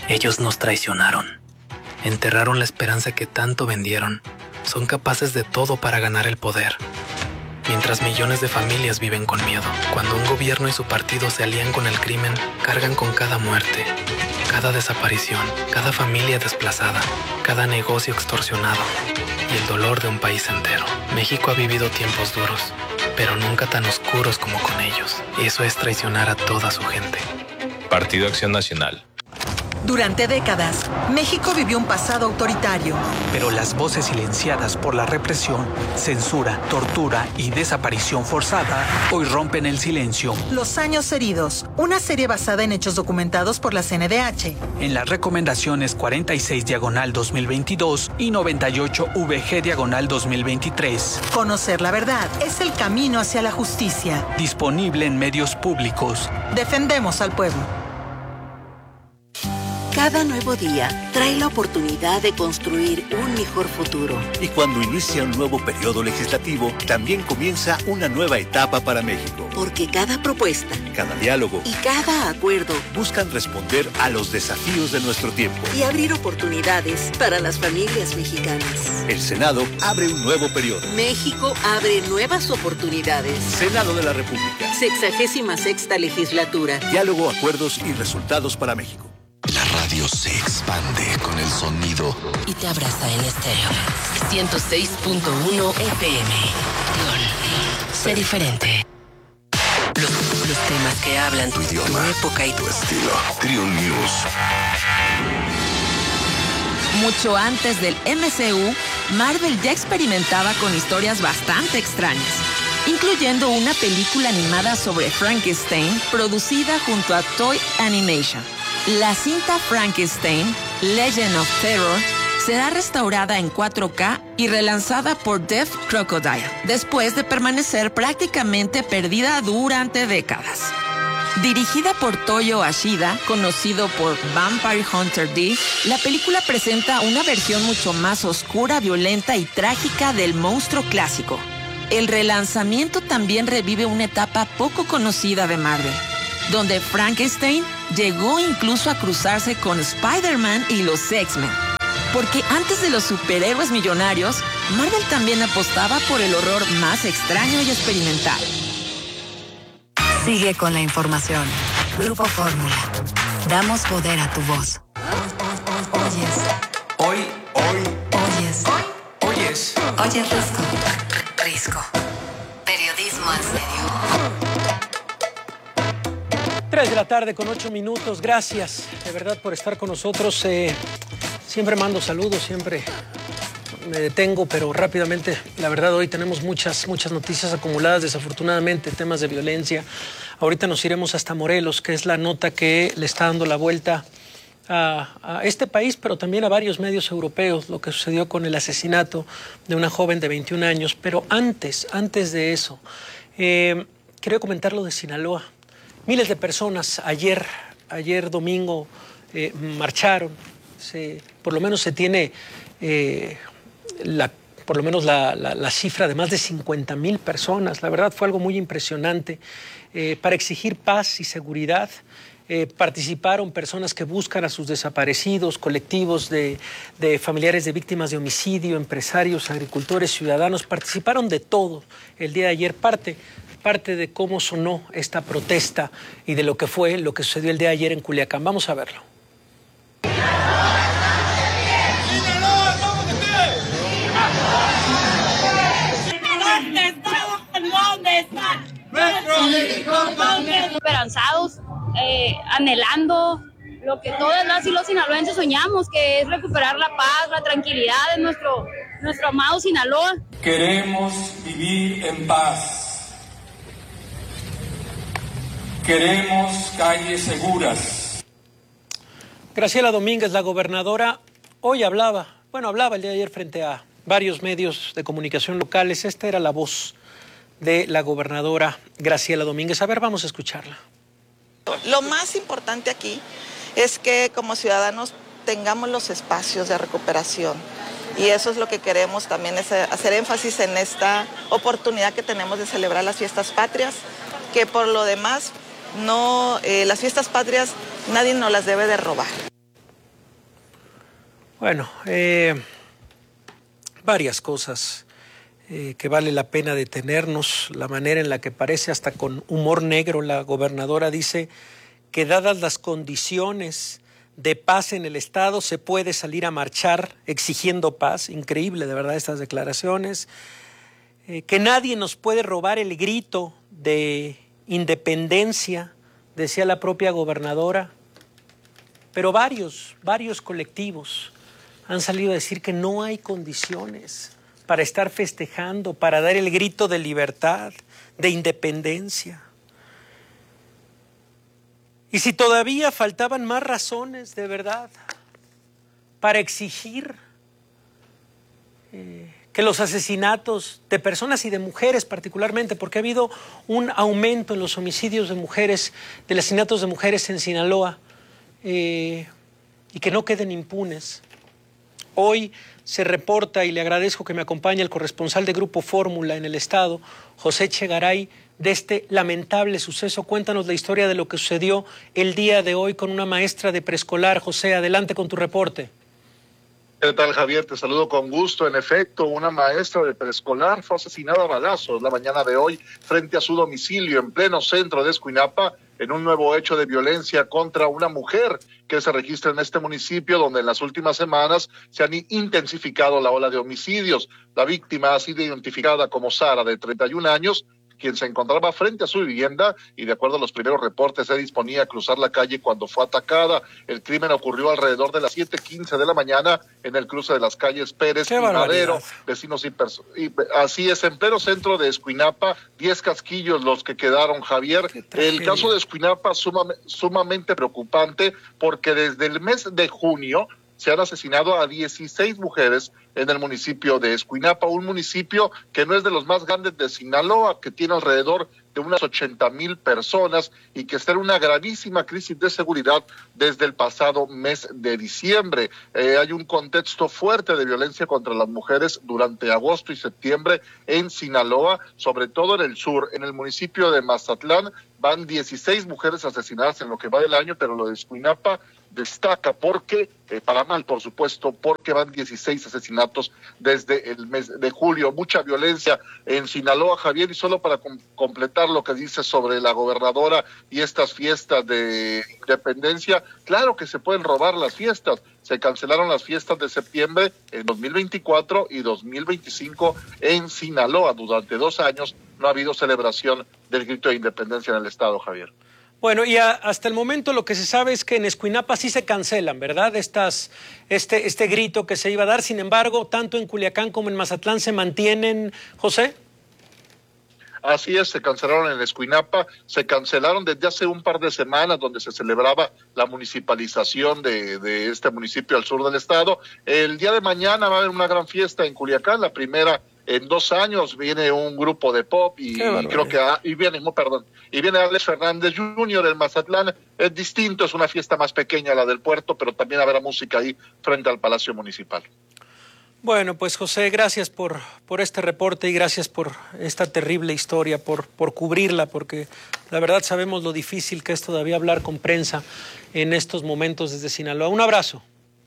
Ellos nos traicionaron. Enterraron la esperanza que tanto vendieron. Son capaces de todo para ganar el poder. Mientras millones de familias viven con miedo. Cuando un gobierno y su partido se alían con el crimen, cargan con cada muerte, cada desaparición, cada familia desplazada, cada negocio extorsionado y el dolor de un país entero. México ha vivido tiempos duros, pero nunca tan oscuros como con ellos. Eso es traicionar a toda su gente. Partido Acción Nacional. Durante décadas, México vivió un pasado autoritario. Pero las voces silenciadas por la represión, censura, tortura y desaparición forzada hoy rompen el silencio. Los años heridos, una serie basada en hechos documentados por la CNDH. En las recomendaciones 46/2022 y 98/VG/2023. Conocer la verdad es el camino hacia la justicia. Disponible en medios públicos. Defendemos al pueblo. Cada nuevo día trae la oportunidad de construir un mejor futuro. Y cuando inicia un nuevo periodo legislativo, también comienza una nueva etapa para México. Porque cada propuesta, cada diálogo y cada acuerdo buscan responder a los desafíos de nuestro tiempo. Y abrir oportunidades para las familias mexicanas. El Senado abre un nuevo periodo. México abre nuevas oportunidades. Senado de la República. 66ª legislatura. Diálogo, acuerdos y resultados para México. La radio se expande con el sonido y te abraza en estéreo. 106.1 FM. Sé diferente. Los temas que hablan tu idioma, tu época y tu estilo. Trio News. Mucho antes del MCU, Marvel ya experimentaba con historias bastante extrañas, incluyendo una película animada sobre Frankenstein producida junto a Toy Animation. La cinta Frankenstein, Legend of Terror, será restaurada en 4K y relanzada por Deaf Crocodile, después de permanecer prácticamente perdida durante décadas. Dirigida por Toyo Ashida, conocido por Vampire Hunter D, la película presenta una versión mucho más oscura, violenta y trágica del monstruo clásico. El relanzamiento también revive una etapa poco conocida de Marvel, donde Frankenstein llegó incluso a cruzarse con Spider-Man y los X-Men. Porque antes de los superhéroes millonarios, Marvel también apostaba por el horror más extraño y experimental. Sigue con la información. Grupo Fórmula. Damos poder a tu voz. Hoy. Oyes Risco. Periodismo en serio. 3 de la tarde con 8 minutos. Gracias de verdad por estar con nosotros. Siempre mando saludos, siempre me detengo, pero rápidamente. La verdad, hoy tenemos muchas noticias acumuladas, desafortunadamente, temas de violencia. Ahorita nos iremos hasta Morelos, que es la nota que le está dando la vuelta a este país, pero también a varios medios europeos, lo que sucedió con el asesinato de una joven de 21 años. Pero antes de eso, quería comentar lo de Sinaloa. Miles de personas ayer domingo marcharon. Por lo menos se tiene la cifra de más de 50,000 personas. La verdad fue algo muy impresionante para exigir paz y seguridad. Participaron personas que buscan a sus desaparecidos, colectivos de familiares de víctimas de homicidio, empresarios, agricultores, ciudadanos. Participaron de todo el día de ayer. Parte de cómo sonó esta protesta y de lo que sucedió el día de ayer en Culiacán. Vamos a verlo. ¿Dónde están? Esperanzados, anhelando lo que todas las y los sinaloenses soñamos, que es recuperar la paz, la tranquilidad de nuestro amado Sinaloa. Queremos vivir en paz. Queremos calles seguras. Graciela Domínguez, la gobernadora, hoy hablaba el día de ayer frente a varios medios de comunicación locales. Esta era la voz de la gobernadora Graciela Domínguez. A ver, vamos a escucharla. Lo más importante aquí es que como ciudadanos tengamos los espacios de recuperación. Y eso es lo que queremos también, es hacer énfasis en esta oportunidad que tenemos de celebrar las fiestas patrias, que por lo demás, las fiestas patrias nadie nos las debe de robar. Bueno, varias cosas que vale la pena detenernos. La manera en la que parece hasta con humor negro la gobernadora dice que dadas las condiciones de paz en el estado se puede salir a marchar exigiendo paz. Increíble de verdad estas declaraciones. Que nadie nos puede robar el grito de independencia, decía la propia gobernadora. Pero varios colectivos han salido a decir que no hay condiciones para estar festejando, para dar el grito de libertad, de independencia. Y si todavía faltaban más razones de verdad para exigir que los asesinatos de personas y de mujeres particularmente, porque ha habido un aumento en los homicidios de mujeres, de los asesinatos de mujeres en Sinaloa, y que no queden impunes. Hoy se reporta, y le agradezco que me acompañe el corresponsal de Grupo Fórmula en el estado, José Chegaray, de este lamentable suceso. Cuéntanos la historia de lo que sucedió el día de hoy con una maestra de preescolar. José, adelante con tu reporte. ¿Qué tal, Javier? Te saludo con gusto. En efecto, una maestra de preescolar fue asesinada a balazos la mañana de hoy frente a su domicilio en pleno centro de Escuinapa, en un nuevo hecho de violencia contra una mujer que se registra en este municipio, donde en las últimas semanas se han intensificado la ola de homicidios. La víctima ha sido identificada como Sara, de 31 años, quien se encontraba frente a su vivienda y, de acuerdo a los primeros reportes, se disponía a cruzar la calle cuando fue atacada. El crimen ocurrió alrededor de las 7:15 de la mañana en el cruce de las calles Pérez y Madero. Vecinos y así es, en pleno centro de Escuinapa, 10 casquillos los que quedaron, Javier. El caso de Escuinapa sumamente preocupante, porque desde el mes de junio se han asesinado a 16 mujeres en el municipio de Escuinapa, un municipio que no es de los más grandes de Sinaloa, que tiene alrededor de unas 80,000 personas y que está en una gravísima crisis de seguridad desde el pasado mes de diciembre. Hay un contexto fuerte de violencia contra las mujeres durante agosto y septiembre en Sinaloa, sobre todo en el sur. En el municipio de Mazatlán van 16 mujeres asesinadas en lo que va del año, pero lo de Escuinapa destaca porque, para mal por supuesto, porque van 16 asesinatos desde el mes de julio. Mucha violencia en Sinaloa, Javier, y solo para completar lo que dice sobre la gobernadora y estas fiestas de independencia, claro que se pueden robar las fiestas. Se cancelaron las fiestas de septiembre en 2024 y 2025 en Sinaloa. Durante 2 años no ha habido celebración del grito de independencia en el estado, Javier. Bueno, y hasta el momento lo que se sabe es que en Escuinapa sí se cancelan, ¿verdad? Este grito que se iba a dar. Sin embargo, tanto en Culiacán como en Mazatlán se mantienen, José. Así es, se cancelaron en Escuinapa, se cancelaron desde hace un par de semanas, donde se celebraba la municipalización de este municipio al sur del estado. El día de mañana va a haber una gran fiesta en Culiacán, la primera en 2 años. Viene un grupo de pop y creo que viene Alex Fernández Jr. en Mazatlán. Es distinto, es una fiesta más pequeña la del puerto, pero también habrá música ahí frente al Palacio Municipal. Bueno, pues José, gracias por este reporte y gracias por esta terrible historia, por cubrirla, porque la verdad sabemos lo difícil que es todavía hablar con prensa en estos momentos desde Sinaloa. Un abrazo.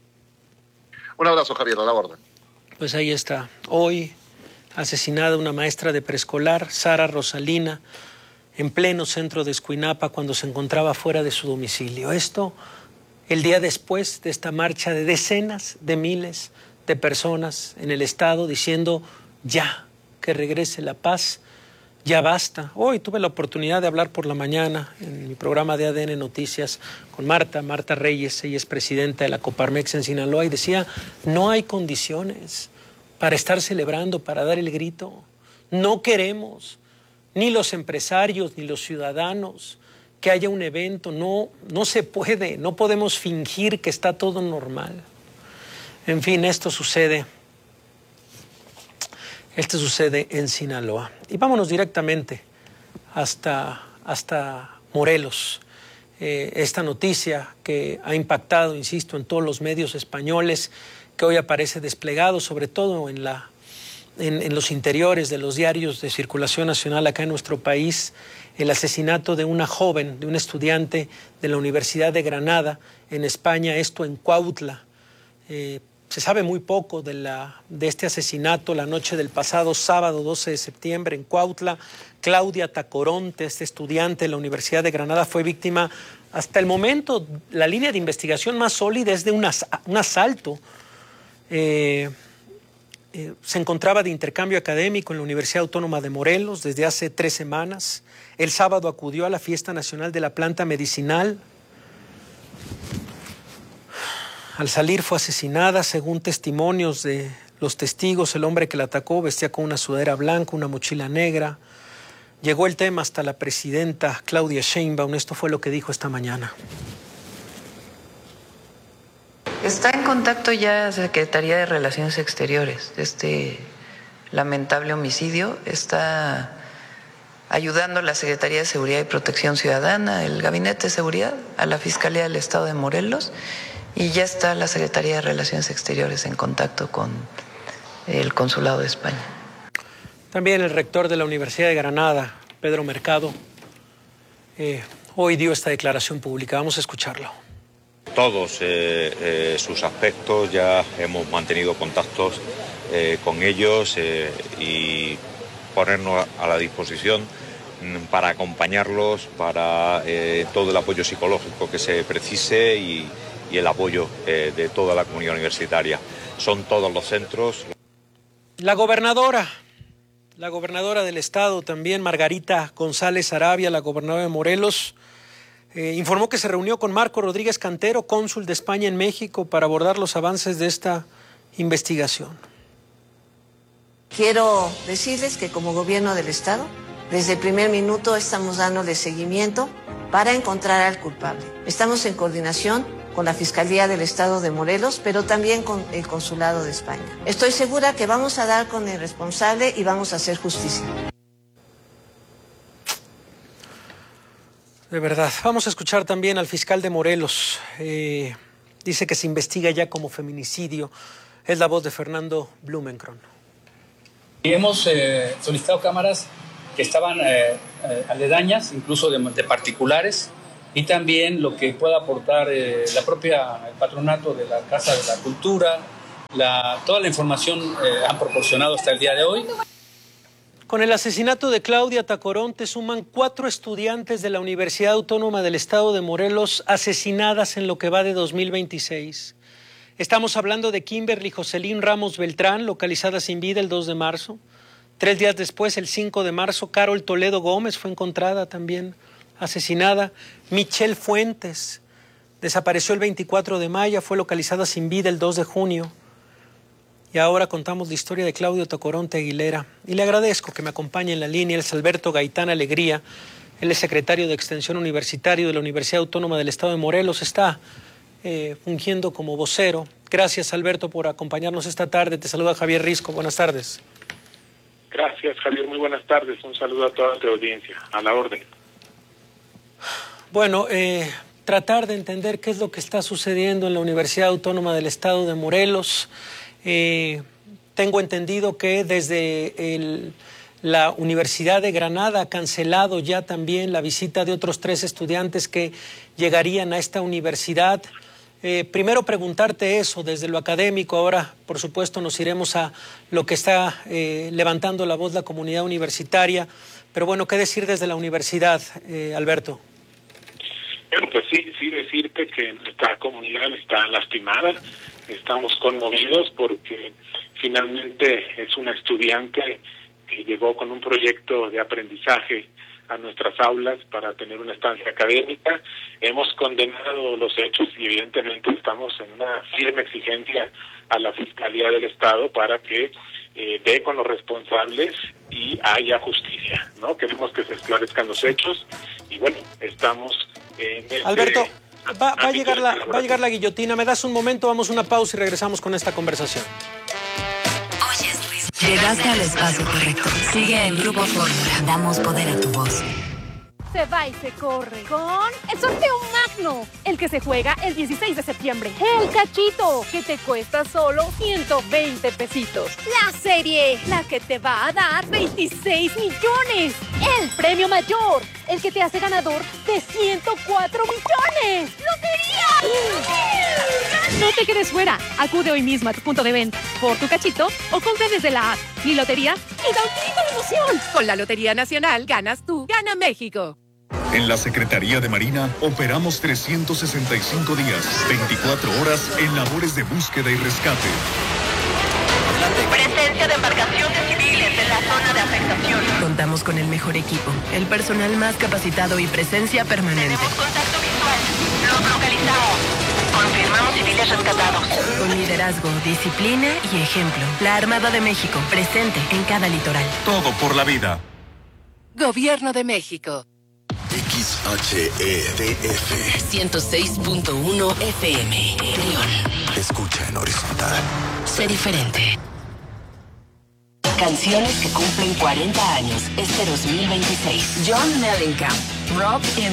Un abrazo, Javier, a la orden. Pues ahí está, hoy asesinada una maestra de preescolar, Sara Rosalina, en pleno centro de Escuinapa, cuando se encontraba fuera de su domicilio. Esto el día después de esta marcha de decenas de miles de personas en el estado diciendo ya, que regrese la paz, ya basta. Hoy tuve la oportunidad de hablar por la mañana en mi programa de ADN Noticias con Marta Reyes. Ella es presidenta de la Coparmex en Sinaloa y decía, no hay condiciones para estar celebrando, para dar el grito. No queremos, ni los empresarios, ni los ciudadanos, que haya un evento. No se puede, no podemos fingir que está todo normal. En fin, esto sucede en Sinaloa. Y vámonos directamente hasta Morelos. Esta noticia que ha impactado, insisto, en todos los medios españoles, que hoy aparece desplegado, sobre todo en los interiores de los diarios de circulación nacional acá en nuestro país, el asesinato de una joven, de un estudiante de la Universidad de Granada, en España, esto en Cuautla. Se sabe muy poco de este asesinato la noche del pasado sábado 12 de septiembre en Cuautla. Claudia Tacoronte, este estudiante de la Universidad de Granada, fue víctima. Hasta el momento, la línea de investigación más sólida es de un asalto. Se encontraba de intercambio académico en la Universidad Autónoma de Morelos desde hace 3 semanas. El sábado acudió a la fiesta nacional de la planta medicinal. Al salir fue asesinada, según testimonios de los testigos. El hombre que la atacó vestía con una sudadera blanca, una mochila negra. Llegó el tema hasta la presidenta Claudia Sheinbaum. Esto fue lo que dijo esta mañana. Está en contacto ya Secretaría de Relaciones Exteriores de este lamentable homicidio. Está ayudando a la Secretaría de Seguridad y Protección Ciudadana, el Gabinete de Seguridad, a la Fiscalía del Estado de Morelos. Y ya está la Secretaría de Relaciones Exteriores en contacto con el Consulado de España. También el rector de la Universidad de Granada, Pedro Mercado, hoy dio esta declaración pública. Vamos a escucharlo. Todos sus aspectos, ya hemos mantenido contactos con ellos y ponernos a la disposición para acompañarlos, para todo el apoyo psicológico que se precise y el apoyo de toda la comunidad universitaria. Son todos los centros. La gobernadora del estado también, Margarita González Arabia, la gobernadora de Morelos, informó que se reunió con Marco Rodríguez Cantero, cónsul de España en México, para abordar los avances de esta investigación. Quiero decirles que como gobierno del estado, desde el primer minuto estamos dándole seguimiento para encontrar al culpable. Estamos en coordinación con la Fiscalía del Estado de Morelos, pero también con el Consulado de España. Estoy segura que vamos a dar con el responsable y vamos a hacer justicia. De verdad. Vamos a escuchar también al fiscal de Morelos. Dice que se investiga ya como feminicidio. Es la voz de Fernando Blumenkron. Y hemos solicitado cámaras que estaban aledañas, incluso de particulares, y también lo que pueda aportar el patronato de la Casa de la Cultura. Toda la información han proporcionado hasta el día de hoy. Con el asesinato de Claudia Tacoronte suman 4 estudiantes de la Universidad Autónoma del Estado de Morelos asesinadas en lo que va de 2026. Estamos hablando de Kimberly Jocelyn Ramos Beltrán, localizada sin vida el 2 de marzo. 3 días después, el 5 de marzo, Carol Toledo Gómez fue encontrada también asesinada. Michelle Fuentes desapareció el 24 de mayo, fue localizada sin vida el 2 de junio. Y ahora contamos la historia de Claudio Tacoronte Aguilera. Y le agradezco que me acompañe en la línea. Él es Alberto Gaitán Alegría. Él es secretario de Extensión Universitario de la Universidad Autónoma del Estado de Morelos. Está fungiendo como vocero. Gracias, Alberto, por acompañarnos esta tarde. Te saluda Javier Risco. Buenas tardes. Gracias, Javier. Muy buenas tardes. Un saludo a toda tu audiencia. A la orden. Bueno, tratar de entender qué es lo que está sucediendo en la Universidad Autónoma del Estado de Morelos. Tengo entendido que desde la Universidad de Granada ha cancelado ya también la visita de otros 3 estudiantes que llegarían a esta universidad. Primero preguntarte eso desde lo académico. Ahora, por supuesto, nos iremos a lo que está levantando la voz la comunidad universitaria. Pero bueno, ¿qué decir desde la universidad, Alberto? Bueno, pues sí decirte que nuestra comunidad está lastimada. Estamos conmovidos porque finalmente es una estudiante que llegó con un proyecto de aprendizaje a nuestras aulas para tener una estancia académica. Hemos condenado los hechos y evidentemente estamos en una firme exigencia a la Fiscalía del Estado para que dé con los responsables y haya justicia, ¿no? Queremos que se esclarezcan los hechos y bueno, estamos en Alberto, va a llegar la guillotina. ¿Me das un momento? Vamos a una pausa y regresamos con esta conversación. Llegaste al espacio correcto. Sigue en Grupo Fórmula. Damos poder a tu voz. Se va y se corre con el sorteo magno, el que se juega el 16 de septiembre. El cachito, que te cuesta solo 120 pesitos. La serie, la que te va a dar 26 millones. El premio mayor, el que te hace ganador de 104 millones. ¡Lotería! No te quedes fuera. Acude hoy mismo a tu punto de venta por tu cachito o compra desde la app. Mi lotería y da un grito de emoción. Con la Lotería Nacional ganas tú, gana México. En la Secretaría de Marina operamos 365 días, 24 horas en labores de búsqueda y rescate. Presencia de embarcaciones civiles en la zona de afectación. Contamos con el mejor equipo, el personal más capacitado y presencia permanente. Tenemos contacto visual. Los localizamos. Confirmamos civiles rescatados. Con liderazgo, disciplina y ejemplo. La Armada de México, presente en cada litoral. Todo por la vida. Gobierno de México. XHEDF 106.1 FM. León. Escucha en horizontal. Sé diferente. Canciones que cumplen 40 años este 2026. John Mellencamp, Rob in